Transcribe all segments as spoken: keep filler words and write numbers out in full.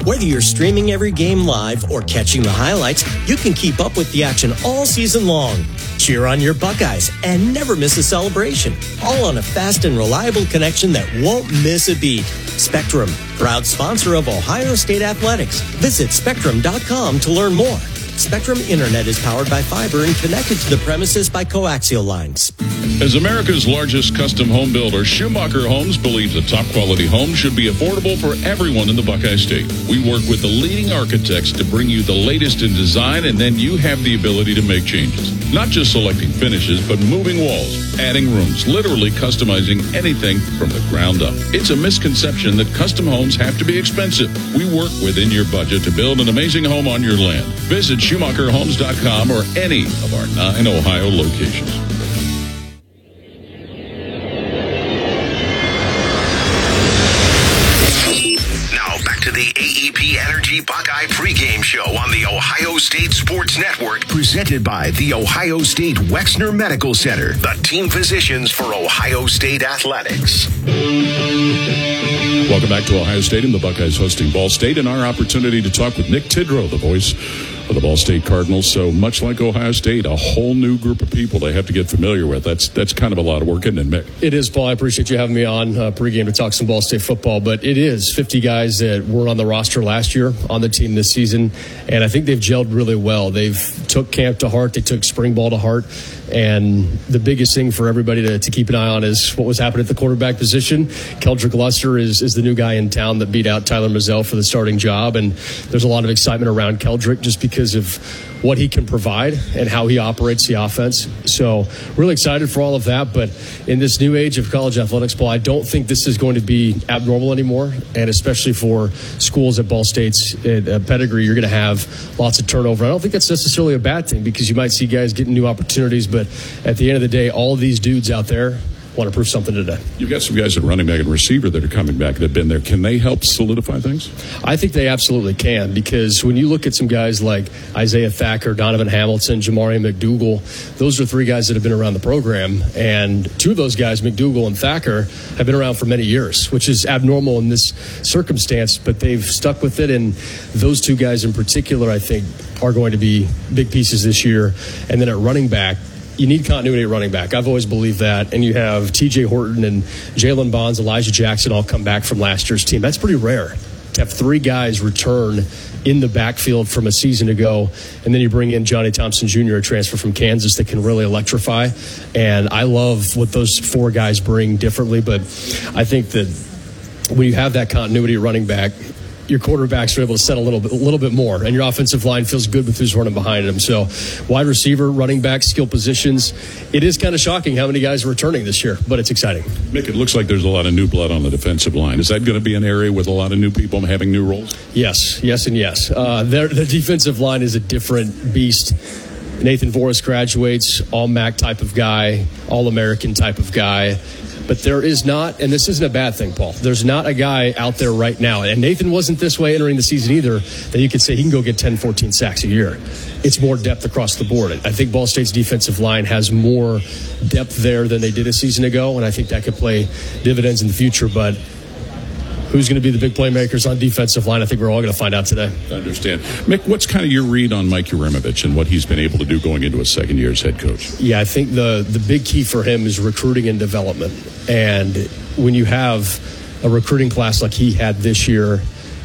Whether you're streaming every game live or catching the highlights, you can keep up with the action all season long. Cheer on your Buckeyes and never miss a celebration, all on a fast and reliable connection that won't miss a beat. Spectrum, proud sponsor of Ohio State Athletics. Visit spectrum dot com to learn more. Spectrum Internet is powered by fiber and connected to the premises by coaxial lines. As America's largest custom home builder, Schumacher Homes believes a top-quality home should be affordable for everyone in the Buckeye State. We work with the leading architects to bring you the latest in design, and then you have the ability to make changes. Not just selecting finishes, but moving walls, adding rooms, literally customizing anything from the ground up. It's a misconception that custom homes have to be expensive. We work within your budget to build an amazing home on your land. Visit Schumacher Homes dot com or any of our nine Ohio locations. Now back to the A E P Energy Buckeye pregame show on the Ohio State Sports Network, presented by the Ohio State Wexner Medical Center, the team physicians for Ohio State Athletics. Welcome back to Ohio State and the Buckeyes hosting Ball State, and our opportunity to talk with Nick Tidrow, the voice of the Ball State Cardinals. So much like Ohio State, a whole new group of people they have to get familiar with. That's that's kind of a lot of work, isn't it, Mick? It is, Paul. I appreciate you having me on uh, pregame to talk some Ball State football. But it is fifty guys that weren't on the roster last year on the team this season, and I think they've gelled really well. They've took camp to heart. They took spring ball to heart. And the biggest thing for everybody to, to keep an eye on is what was happening at the quarterback position. Keldrick Luster is, is the new guy in town that beat out Tyler Mazzell for the starting job. And there's a lot of excitement around Keldrick just because of what he can provide and how he operates the offense. So really excited for all of that. But in this new age of college athletics, Paul, I don't think this is going to be abnormal anymore. And especially for schools at Ball State's uh, pedigree, you're going to have lots of turnover. I don't think that's necessarily a bad thing because you might see guys getting new opportunities. But at the end of the day, all of these dudes out there want to prove something today. You've got some guys at running back and receiver that are coming back that have been there. Can they help solidify things? I think they absolutely can, because when you look at some guys like Isaiah Thacker, Donovan Hamilton, Jamari McDougal, those are three guys that have been around the program. And two of those guys, McDougal and Thacker, have been around for many years, which is abnormal in this circumstance, but they've stuck with it. And those two guys in particular, I think, are going to be big pieces this year. And then at running back, you need continuity at running back. I've always believed that. And you have T J Horton and Jalen Bonds, Elijah Jackson all come back from last year's team. That's pretty rare to have three guys return in the backfield from a season ago. And then you bring in Johnny Thompson Junior, a transfer from Kansas that can really electrify. And I love what those four guys bring differently. But I think that when you have that continuity at running back, your quarterbacks are able to set a little bit, a little bit more, and your offensive line feels good with who's running behind them. So, wide receiver, running back, skill positions. It is kind of shocking how many guys are returning this year, but it's exciting. Mick, it looks like there's a lot of new blood on the defensive line. Is that going to be an area with a lot of new people having new roles? Yes, yes, and yes. Uh, the defensive line is a different beast. Nathan Voris graduates, all-M A C type of guy, all-American type of guy. But there is not, and this isn't a bad thing, Paul, there's not a guy out there right now, and Nathan wasn't this way entering the season either, that you could say he can go get ten, fourteen sacks a year. It's more depth across the board. I think Ball State's defensive line has more depth there than they did a season ago, and I think that could play dividends in the future. But who's going to be the big playmakers on defensive line? I think we're all going to find out today. I understand. Mick, what's kind of your read on Mike Yuremevich and what he's been able to do going into his second year as head coach? Yeah, I think the, the big key for him is recruiting and development. And when you have a recruiting class like he had this year,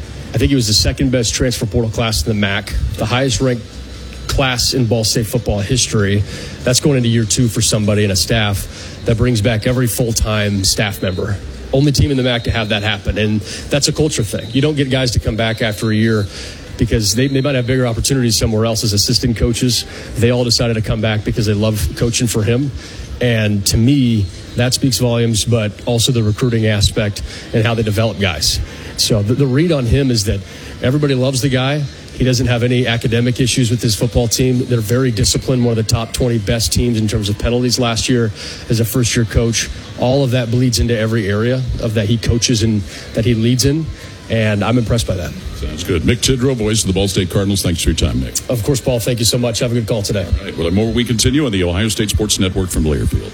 I think he was the second best transfer portal class in the M A C, the highest ranked class in Ball State football history. That's going into year two for somebody and a staff that brings back every full-time staff member. Only team in the M A C to have that happen, and that's a culture thing. You don't get guys to come back after a year because they, they might have bigger opportunities somewhere else as assistant coaches. They all decided to come back because they love coaching for him. And to me, that speaks volumes, but also the recruiting aspect and how they develop guys. So the, the read on him is that everybody loves the guy. He doesn't have any academic issues with his football team. They're very disciplined, one of the top twenty best teams in terms of penalties last year as a first-year coach. All of that bleeds into every area of that he coaches and that he leads in, and I'm impressed by that. Sounds good. Mick Tidrow, voice of the Ball State Cardinals. Thanks for your time, Mick. Of course, Paul. Thank you so much. Have a good call today. All right. Well, more we continue on the Ohio State Sports Network from Learfield.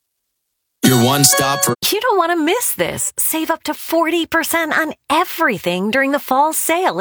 Your one stop for... You don't want to miss this. Save up to forty percent on everything during the fall sale